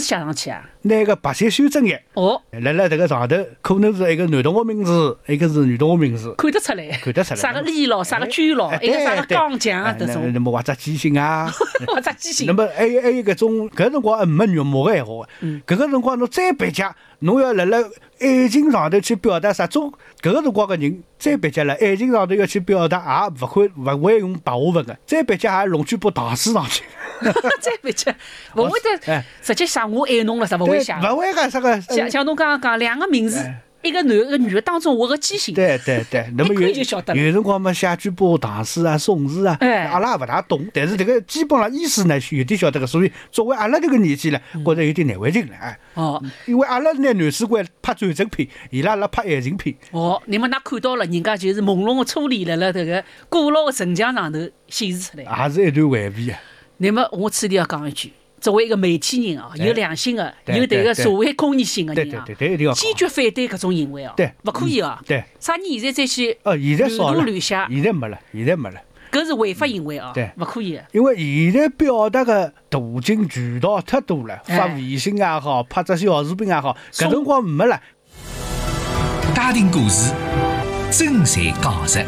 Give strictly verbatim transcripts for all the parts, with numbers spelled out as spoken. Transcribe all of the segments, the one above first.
写上去啊？ 那个白线修正液， 哦， 辣辣这个上头，可能是一个男同学名字，一个是女同学名字， 看得出来， 看得出来。 啥个李咯，啥个居咯，一个啥个钢匠啊，这种。 那么或者机芯啊， 或者机芯。 那么还有还有搿种，搿辰光还没肉麻个闲话，搿个辰光侬再别家，侬要辣辣爱情上头去表达啥种，搿个辰光个人再别家辣爱情上头要去表达，也勿会勿会用白话文个，再别家也弄句部唐诗上去。 再别家，勿会得直接写我爱侬了，啥勿会写。 勿会个啥个。 像像侬刚刚讲两个名字。一个男一个女的当中，我个机芯。 对对对，那么有有辰光嘛，写句部唐诗啊、宋词啊，阿拉也勿大懂，但是这个基本上意思呢，有点晓得个。所以作为阿拉这个年纪呢，觉着有点难为情了哎。 哦， 因为阿拉拿男主角拍战争片，伊拉拉拍爱情片。 哦，你们那看到了，人家就是朦胧的初恋了，辣这个古老的城墙上头显示出来。 也是一段回味啊。 那么我此地要讲一句。作为一个媒体人啊，有良心的，有这个社会公益性的人啊，坚决反对搿种行为哦，勿可以哦。 对， 啥人现在再去哦，现在少了， 乱写， 现在没了，现在没了。 搿是违法行为哦， 对， 勿可以。 因为现在表达的途径渠道太多了，发微信也好，拍只小视频也好，搿辰光没了。 家庭故事，真实讲述。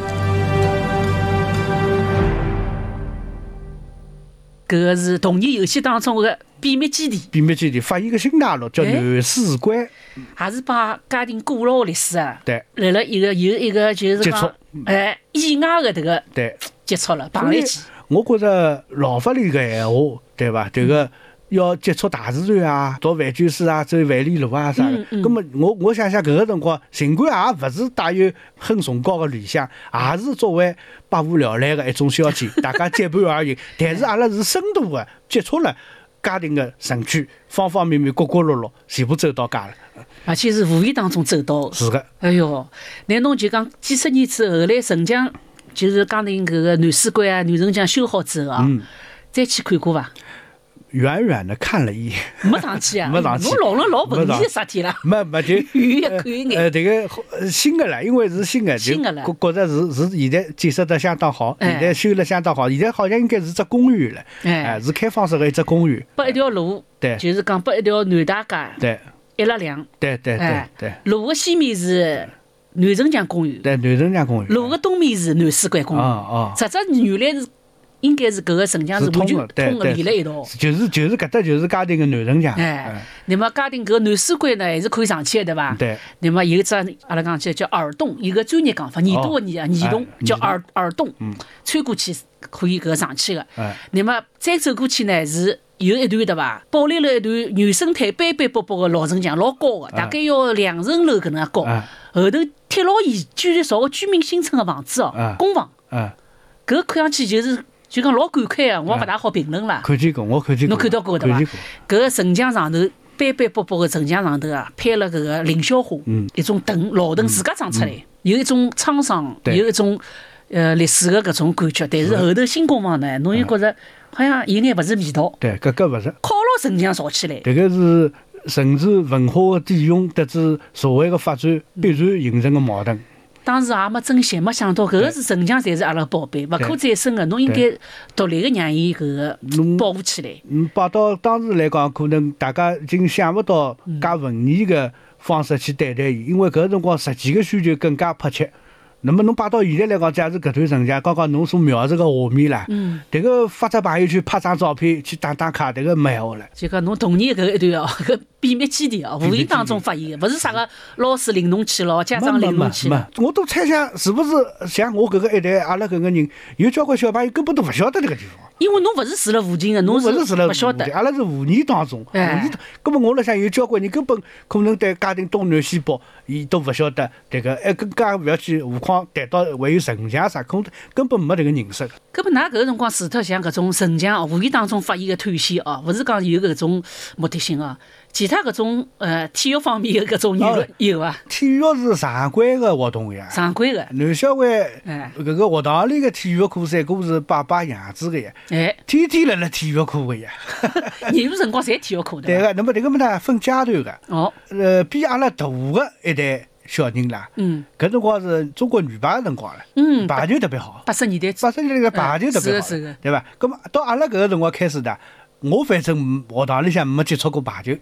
搿个是同年游戏当中的秘密基地， 秘密基地发现个新大陆叫南史关， 还是把家庭古老的历史啊， 对， 来了一个有一个就是讲，哎，意外的这个对接触了，碰一起。 我觉着老法里个闲话，对吧？这个要接触大自然啊，到万卷水啊，走万里路啊啥的。那么我我想想，搿个辰光，尽管也勿是带有很崇高的理想，也是作为百无聊赖的一种消遣，大家结伴而行。但是阿拉是深度的接触了家庭的城区，方方面面、角角落落，全部走到家了。 而且是无意当中走到。 是的。 哎哟，那侬就讲几十年之后，后来城墙就是讲定搿个南史关啊、南城墙修好之后啊，嗯、再去看过伐？ 远远的看了一眼， 没上去啊， 没上去。 侬老了老文艺啥体啦？ 没没就远远看一眼。 呃，这个新的了，因为是新的， 新的了， 觉觉着是是现在建设得相当好，现在修了相当好，现在好像应该是只公园了，哎，是开放式的一只公园。 拨一条路， 对， 就是讲拨一条南大街， 对， 一拉两， 对对对对。 路的西面是南城墙公园， 对，南城墙公园。 路的东面是南史关公园。 哦哦。 实质原来是。应该是搿个城墙是完全通的，连了一道。 就是就是搿搭就是家庭的南城墙。 哎，那么家庭搿南史关呢，还是可以上去的，对伐？ 对。 那么有一只阿拉讲起叫耳洞，一个专业讲法，耳朵的耳啊，耳洞叫耳耳洞，穿过去可以搿上去的。那么再走过去呢，是有一段对伐？保留了一段原生态斑斑驳驳的老城墙，老高的，大概要两层楼搿能介高。后头贴牢伊居然造个居民新村的房子哦，公房。嗯。搿看上去就是。就讲老感慨啊，我勿大好评论啦。 看见过，我看见过。 侬看到过对伐？搿个城墙上头斑斑驳驳个城墙上头啊，配了搿个凌霄花，嗯，一种藤老藤自家长出来，有一种沧桑，有一种呃历史的搿种感觉。但是后头新公房呢，侬又觉着好像有眼勿是味道。 对，搿个勿是。 靠牢城墙造起来。 迭个是城市文化的底蕴，得知社会的发展必然形成的矛盾。 当时也没珍惜，没想到搿个是城墙，侪是阿拉宝贝，勿可再生的。侬应该独立的让伊搿个保护起来。 嗯，摆到当时来讲，可能大家已经想勿到介文艺的方式去对待伊，因为搿个辰光实际的需求更加迫切。那么侬摆到现在来讲，假如搿段城墙，刚刚侬所描述个画面啦，嗯，迭个发只朋友圈拍张照片去打打卡，迭个没闲话了。 就讲侬童年搿一段哦，搿秘密基地哦，无意当中发现的，勿是啥个老师领侬去咯，家长领侬去咯。 我都猜想是不是像我搿个一代，阿拉搿个人有交关小朋友根本都勿晓得迭个地方。 因为侬勿是住辣附近的，侬是勿晓得。 阿拉是无意当中，无意。根本我辣想有交关人根本可能对家庭东南西北，伊都勿晓得迭个，还更加勿要去，何况谈到还有城墙啥，根根本没迭个认识。 搿么㑚搿个辰光除脱像搿种城墙哦，无意当中发现个探险哦，勿是讲有搿种目的性哦。其他搿种呃体育方面的搿种娱乐有啊？ 体育是常规的活动呀。 常规的。 南小湾搿个学堂里的体育课三哥是摆摆样子的呀。哎。天天辣辣体育课的呀。 业余辰光侪体育课的。 对个，那么迭个么呢分阶段的。 哦。 呃，比阿拉大的一代小人啦。嗯。搿辰光是中国女排的辰光了。嗯。排球特别好。 八十年代。 八十年代排球特别好。 是的，是的。 对伐？搿么到阿拉搿个辰光开始的。我反正学堂里向没接触过排球，